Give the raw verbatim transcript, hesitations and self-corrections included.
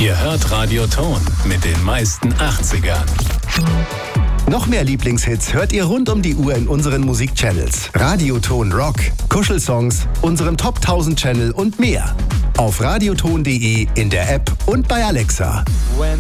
Ihr hört Radio Ton mit den meisten achtzigern. Noch mehr Lieblingshits hört ihr rund um die Uhr in unseren Musikchannels. Radioton Rock, Kuschelsongs, unserem Top tausend Channel und mehr. Auf radioton punkt de, in der App und bei Alexa. When